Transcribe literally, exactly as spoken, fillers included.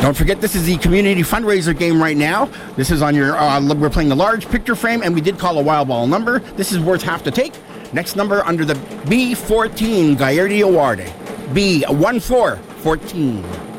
Don't forget, this is the community fundraiser game right now. This is on your, uh, we're playing the large picture frame, and we did call a wild ball number. This is worth half to take. Next number under the B fourteen, Gaerdi Award. B one four fourteen.